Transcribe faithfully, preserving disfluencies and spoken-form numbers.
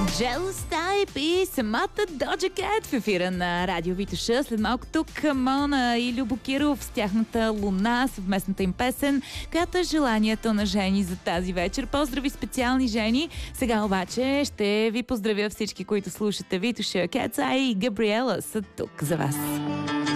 Jealous Type и самата Doja Cat в ефира на Радио Витоша. След малко тук Мона и Любо Киров с тяхната Луна, съвместната им песен, която е желанието на жени за тази вечер. Поздрави специални жени. Сега обаче ще ви поздравя всички, които слушате Витоша. Кетса и Габриела са тук за вас.